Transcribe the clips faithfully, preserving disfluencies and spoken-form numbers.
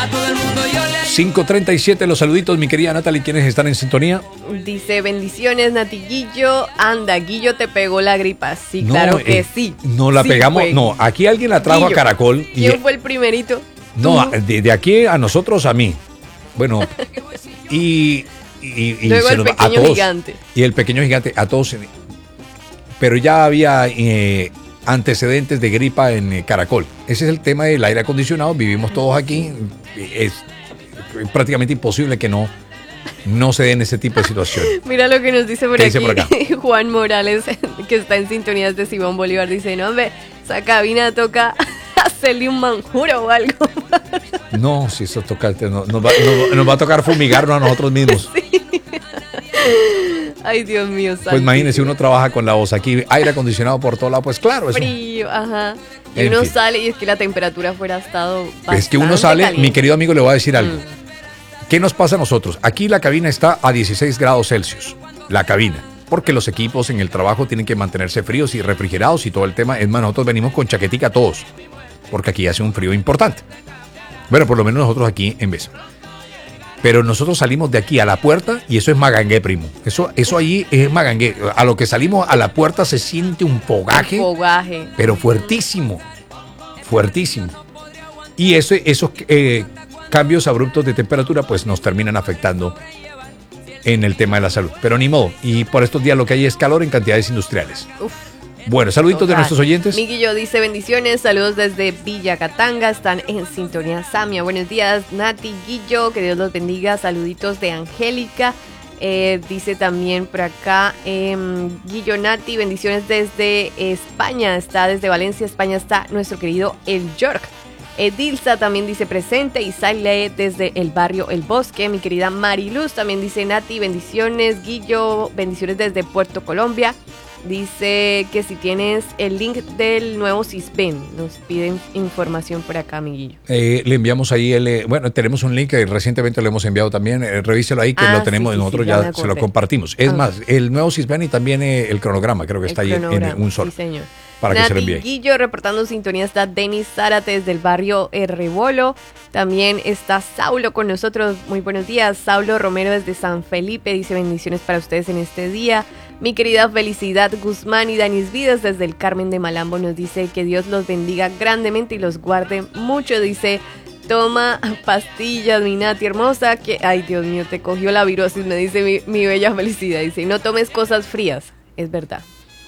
cinco treinta y siete, los saluditos, mi querida Natalie, ¿quiénes están en sintonía? Dice, bendiciones, Nati. Guillo, anda, Guillo te pegó la gripa. Sí, No, claro que eh, sí. No la Sí pegamos, fue. no, aquí alguien la trajo Guillo. a Caracol. Y, ¿Quién fue el primerito? no, ¿Tú? de, de aquí a nosotros, a mí. Bueno, y, y, y Luego se el nos va- a pequeño todos. gigante. Y el pequeño gigante, a todos. Pero ya había eh, antecedentes de gripa en eh, Caracol. Ese es el tema del aire acondicionado. Vivimos todos aquí. Es prácticamente imposible que no, no se den ese tipo de situaciones. Mira lo que nos dice por ¿Qué aquí dice por acá? Juan Morales, que está en sintonías de Simón Bolívar. Dice, no, hombre, esa cabina toca hacerle un manjuro o algo. No, si eso toca, no, nos, va, nos, nos va a tocar fumigarnos a nosotros mismos. Sí. Ay, Dios mío. Pues imagínese, uno trabaja con la voz aquí, aire acondicionado por todo lado, pues claro. Eso, Frío, ajá. Y En uno fin. sale y es que la temperatura fuera estado bastante es que uno sale, caliente. mi querido amigo, le voy a decir algo. Mm. ¿Qué nos pasa a nosotros? Aquí la cabina está a dieciséis grados Celsius, la cabina, porque los equipos en el trabajo tienen que mantenerse fríos y refrigerados y todo el tema. Es más, nosotros venimos con chaquetica todos, porque aquí hace un frío importante. Bueno, por lo menos nosotros aquí en vez. Pero nosotros salimos de aquí a la puerta y eso es magangué, primo. Eso, eso ahí es magangué. A lo que salimos a la puerta se siente un fogaje, Fogaje. pero fuertísimo, fuertísimo. Y eso, esos eh, cambios abruptos de temperatura pues nos terminan afectando en el tema de la salud. Pero ni modo. Y por estos días lo que hay es calor en cantidades industriales. Uf. Bueno, saluditos de Total. nuestros oyentes. Miguillo dice bendiciones, saludos desde Villa Catanga, están en sintonía Samia. Buenos días, Nati, Guillo, que Dios los bendiga. Saluditos de Angélica. Eh, dice también por acá, eh, Guillo, Nati, bendiciones desde España, está desde Valencia, España está nuestro querido El York. Edilza también dice presente y sale desde el barrio El Bosque. Mi querida Mariluz también dice Nati, bendiciones. Guillo, bendiciones desde Puerto Colombia. Dice que si tienes el link del nuevo Sisbén, nos piden información por acá, amiguillo. Eh, le enviamos ahí, el, eh, bueno, tenemos un link que recientemente lo hemos enviado también, eh, revíselo ahí que Ah, lo tenemos sí, sí, nosotros, sí, ya me ya se lo acordé. compartimos. Es Ah. más, el nuevo Sisbén y también eh, el cronograma, creo que está El ahí en, en cronograma, un solo, sí, señor. para que se lo Nati envíe. Guillo reportando sintonía está Denis Zárate desde el barrio Herrebolo. También está Saulo con nosotros. Muy buenos días. Saulo Romero desde San Felipe dice bendiciones para ustedes en este día. Mi querida Felicidad Guzmán y Danis Vidas desde el Carmen de Malambo nos dice que Dios los bendiga grandemente y los guarde mucho. Dice, toma pastillas, mi Nati hermosa, que, ay Dios mío, te cogió la virosis, me dice mi, mi bella Felicidad. Dice, no tomes cosas frías. Es verdad.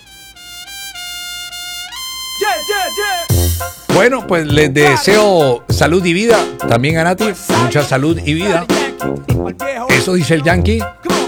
Bueno, pues les deseo salud y vida, también a Nati, mucha salud y vida. Eso dice el Yankee.